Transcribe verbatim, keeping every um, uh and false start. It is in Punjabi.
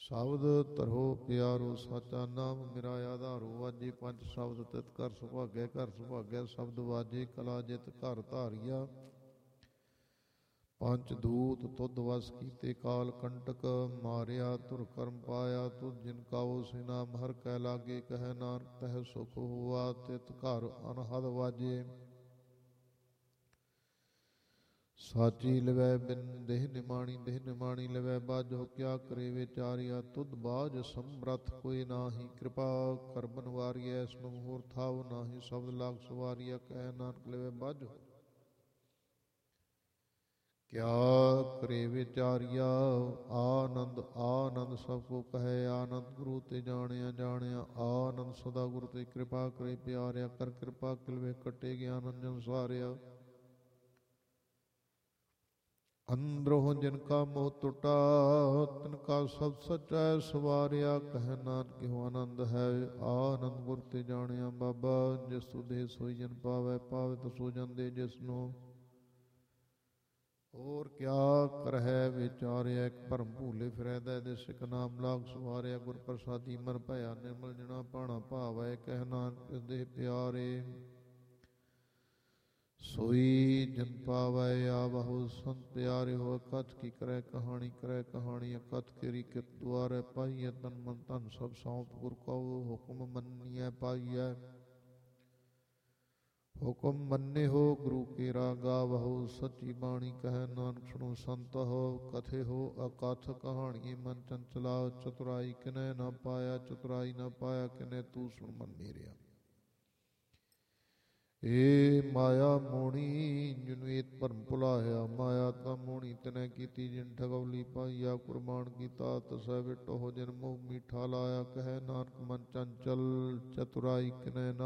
ਸ਼ਬਦ ਧਰੋ ਪਿਆਰੋ ਸਾਚਾ ਨਾਮ ਮੇਰਾ ਆਧਾਰੋ। ਵਾਜੇ ਪੰਜ ਸ਼ਬਦ ਤਿਤ ਘਰ ਸੁਭਾਗੈ, ਘਰ ਸੁਭਾਗੈ ਸ਼ਬਦ ਵਾਜੇ ਕਲਾ ਜਿਤ ਘਰ ਧਾਰੀਆ। ਪੰਜ ਦੂਤ ਤੁਧ ਵਸ ਕੀਤੇ ਕਾਲ ਕੰਟਕ, ਮਾਰਿਆ ਧੁਰ ਕਰਮ ਪਾਇਆ ਤੁਧ ਜਿਨ ਕਾਓ ਸੇ ਨਾਮ। ਹਰ ਕੈ ਲਾਗੇ ਕਹਿ ਨਾਨਕ ਤਹਿ ਸੁਖ ਹੋਆ, ਤਿਤ ਘਰ ਅਨਹਦ ਵਾਜੇ। ਸਾਚੀ ਲਵੈ ਬਿਨ ਦੇਹ ਨਿਮਾਣੀ, ਦੇਹ ਨਿਮਾਣੀ ਲਵੈ ਬਾਝੋ। ਕਿਆ ਕਰੇ ਵਿਚਾਰਿਆ ਤੁਧ ਬਾਝ ਸਮਰੱਥ ਕੋਈ ਨਾਹੀ। ਕਿਰਪਾ ਕਰ ਬਨਵਾਰੀਐ ਇਸ ਨੂੰ ਹੋਰ ਥਾਵ ਨਾਹੀ। ਸ਼ਬਦ ਲਾਗ ਸਵਾਰੀਆ ਕਹਿ ਨਾਨਕ ਲਵੈ ਬਾਝੋ। ਕਿਆ ਕਰੇ ਵਿਚਾਰਿਆ ਆਨੰਦ ਆਨੰਦ ਸਭ ਕੋ ਕਹੈ। ਆਨੰਦ ਗੁਰੂ ਤੇ ਜਾਣਿਆ ਜਾਣਿਆ ਆਨੰਦ ਸਦਾ ਗੁਰੂ ਤੇ। ਕਿਰਪਾ ਕਰੇ ਪਿਆਰਿਆ ਕਰ ਕਿਰਪਾ ਕਿਲਵੇ ਕੱਟੇ ਗਿਆਨ ਅੰਜਨ ਸਾਰਿਆ। ਅੰਦਰੋਂ ਜਿਨ ਕਾ ਮੋਹ ਟੁਟਾ, ਤਿਨ ਕਾ ਸਭ ਸਚੈ ਸਵਾਰਿਆ। ਕਹਿ ਨਾਨਕ ਇਹੋ ਆਨੰਦ ਹੈ ਆਨੰਦ ਗੁਰ ਤੇ ਜਾਣਿਆ। ਬਾਬਾ ਜਿਸ ਤੂ ਦੇ ਸੋਈ ਜਨ ਪਾਵੈ, ਪਾਵੈ ਤੋ ਸੋ ਜਨ ਦੇ ਜਿਸ ਨੂੰ। ਹੋਰ ਕਿਆ ਕਰਹਿ ਵਿਚਾਰਿਆ, ਇੱਕ ਭਰਮ ਭੂਲੇ ਫਿਰੈ ਦੈ ਦਿਸ। ਇਕ ਨਾਮ ਲਾਗ ਸਵਾਰਿਆ ਗੁਰ ਪ੍ਰਸਾਦੀ ਮਨ ਭਇਆ ਨਿਰਮਲ। ਜਿਨਾ ਭਾਣਾ ਭਾਵੈ ਕਹਿ ਨਾਨਕ ਤਿਸ ਦੇਹ ਪਿਆਰੇ। ਸੋਈ ਜਨ ਪਾਵੈ ਆਵਹੁ ਸੰਤ ਪਿਆਰੇ ਹੋ। ਅਕਥ ਕੀ ਕਰੈ ਕਹਾਣੀ ਕਰੈ ਕਹਾਣੀ। ਅਕਥ ਕੇਰੀ ਕਿਤ ਦੁਆਰੈ ਪਾਈਐ। ਤਨ ਮਨ ਧਨ ਸਭ ਸੌਂਪ ਗੁਰ ਕਉ, ਹੁਕਮ ਮੰਨੀਐ ਪਾਈਐ। ਹੁਕਮ ਮੰਨੇ ਹੋ ਗੁਰੂ ਕੇਰਾ ਗਾਵਹੁ। ਸੱਚੀ ਬਾਣੀ ਕਹਿ ਨਾਨਕ ਸੁਣੋ ਸੰਤ ਹੋ। ਕਥੇ ਹੋ ਅਕਥ ਕਹਾਣੀ ਮਨ ਚੰਚਲਾ। ਚਤੁਰਾਈ ਕਿਨੈ ਨਾ ਪਾਇਆ, ਚਤੁਰਾਈ ਨਾ ਪਾਇਆ ਕਿਨੈ ਤੂੰ ਸੁਣ ਮਨ ਮੇਰਿਆ। ਏ ਮਾਇਆ ਮੋਣੀ ਜਿਨੁ ਏਤ ਭਰਮ ਭੁਲਾਇਆ। ਮਾਇਆ ਤਾਂ ਮੋਣੀ ਤਿਨੈ ਕੀਤੀ ਜਿਨ ਠਗੌਲੀ ਪਾਈਆ। ਕੁਰਬਾਨ ਕੀਤਾ ਤਸੈ ਵਿਟੋ ਜਿਨ ਮੋਹ ਮੀਠਾ ਲਾਇਆ। ਕਹਿ ਨਾਨਕ ਮਨ ਚੰਚਲ ਚਤੁਰਾਈ ਕਿਨੈ ਨਾ